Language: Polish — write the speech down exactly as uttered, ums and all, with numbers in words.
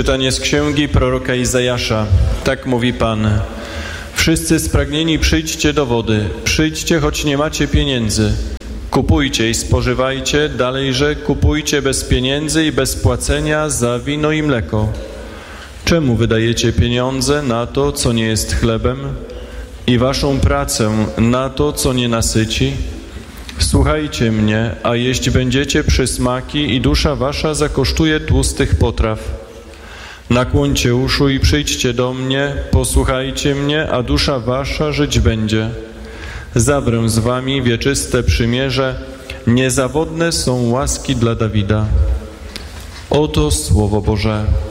Czytanie z księgi proroka Izajasza. Tak mówi Pan. Wszyscy spragnieni, przyjdźcie do wody. Przyjdźcie, choć nie macie pieniędzy. Kupujcie i spożywajcie, dalejże kupujcie bez pieniędzy i bez płacenia za wino i mleko. Czemu wydajecie pieniądze na to, co nie jest chlebem, i waszą pracę na to, co nie nasyci? Słuchajcie mnie, a jeść będziecie przysmaki i dusza wasza zakosztuje tłustych potraw. Nakłońcie uszu i przyjdźcie do mnie, posłuchajcie mnie, a dusza wasza żyć będzie. Zawrę z wami wieczyste przymierze, niezawodne są łaski dla Dawida. Oto Słowo Boże.